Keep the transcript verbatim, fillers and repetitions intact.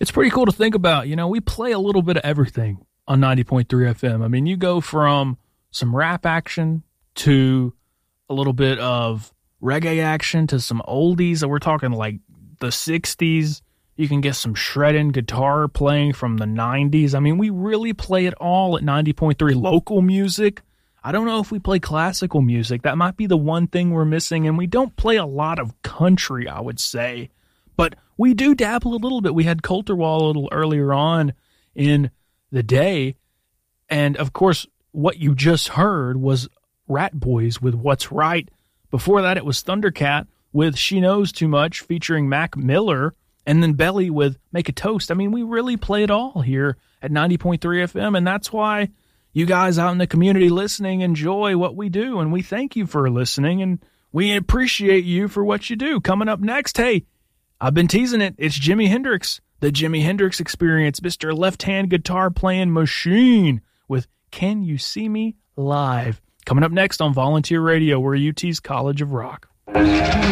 it's pretty cool to think about. You know, we play a little bit of everything on ninety point three F M. I mean, you go from some rap action to a little bit of reggae action to some oldies. We're talking like the sixties. You can get some shredding guitar playing from the nineties. I mean, we really play it all at ninety point three. Local music. I don't know if we play classical music. That might be the one thing we're missing. And we don't play a lot of country, I would say. But we do dabble a little bit. We had Coulterwall a little earlier on in the day. And, of course, what you just heard was Rat Boys with What's Right. Before that, it was Thundercat with She Knows Too Much featuring Mac Miller. And then Belly with Make a Toast. I mean, we really play it all here at ninety point three F M. And that's why you guys out in the community listening enjoy what we do. And we thank you for listening. And we appreciate you for what you do. Coming up next, hey, I've been teasing it. It's Jimi Hendrix, the Jimi Hendrix Experience, Mister Left-Hand Guitar Playing Machine with Can You See Me Live. Coming up next on Volunteer Radio, we're U T's College of Rock.